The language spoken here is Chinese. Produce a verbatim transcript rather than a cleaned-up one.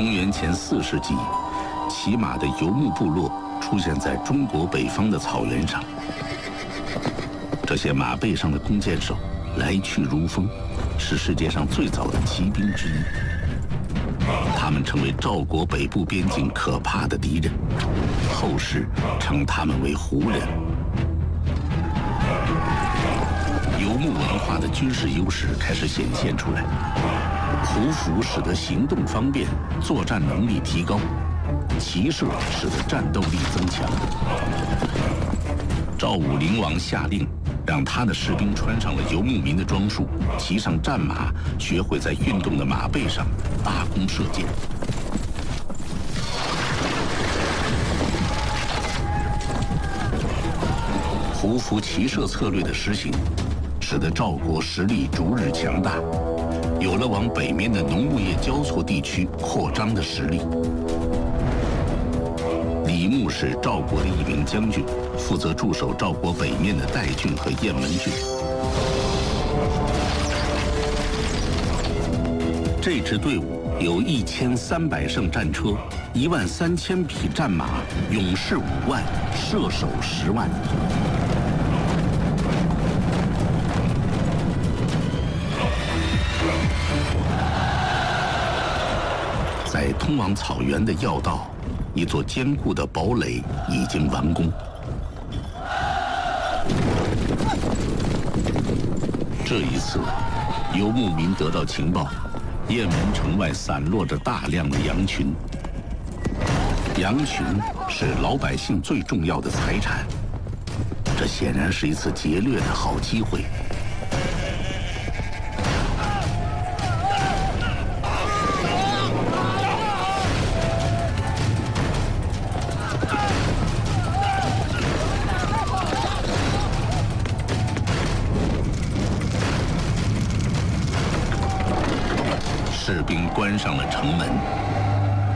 公元前四世纪，骑马的游牧部落出现在中国北方的草原上。这些马背上的弓箭手来去如风，是世界上最早的骑兵之一。他们成为赵国北部边境可怕的敌人，后世称他们为胡人。游牧文化的军事优势开始显现出来，胡服使得行动方便，作战能力提高，骑射使得战斗力增强。赵武灵王下令，让他的士兵穿上了游牧民的装束，骑上战马，学会在运动的马背上搭弓射箭。胡服骑射策略的实行，使得赵国实力逐日强大，有了往北面的农牧业交错地区扩张的实力。李牧是赵国的一名将军，负责驻守赵国北面的代郡和雁门郡。这支队伍有一千三百乘战车，一万三千匹战马，勇士五万，射手十万。在通往草原的要道，一座坚固的堡垒已经完工。这一次，游牧民得到情报，雁门城外散落着大量的羊群。羊群是老百姓最重要的财产，这显然是一次劫掠的好机会。士兵关上了城门，